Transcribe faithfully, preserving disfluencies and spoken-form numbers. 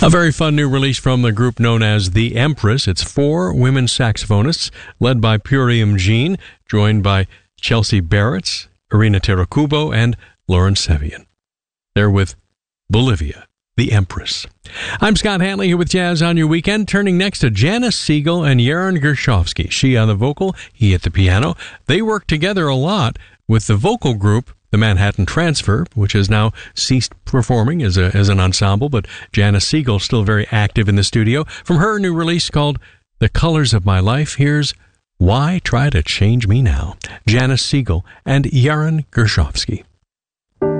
A very fun new release from the group known as The Empress. It's four women saxophonists led by Purium Jean, joined by Chelsea Barrett, Irina Terakubo, and Lauren Sevian. They're with Bolivia, The Empress. I'm Scott Hanley here with Jazz on Your Weekend, turning next to Janice Siegel and Yaron Gershovsky. She on the vocal, he at the piano. They work together a lot with the vocal group The Manhattan Transfer, which has now ceased performing as a as an ensemble, but Janice Siegel still very active in the studio. From her new release called The Colors of My Life, here's Why Try to Change Me Now? Janice Siegel and Yaron Gershovsky.